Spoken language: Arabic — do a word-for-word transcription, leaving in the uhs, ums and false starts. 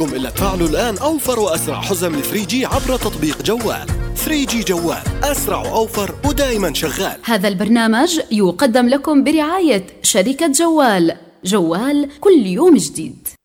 إلا تفعلوا الآن أوفر وأسرع حزم ل ثري جي عبر تطبيق جوال. ثري جي جوال، أسرع وأوفر ودائما شغال. هذا البرنامج يقدم لكم برعاية شركة جوال. جوال كل يوم جديد.